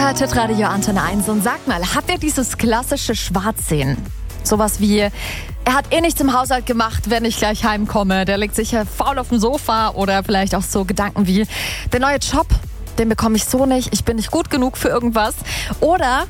Ihr hört Hitradio Antenne 1 und sagt mal, habt ihr dieses klassische Schwarzsehen? Sowas wie, er hat nichts im Haushalt gemacht, wenn ich gleich heimkomme. Der liegt sicher faul auf dem Sofa oder vielleicht auch so Gedanken wie, der neue Job, den bekomme ich so nicht, ich bin nicht gut genug für irgendwas. Oder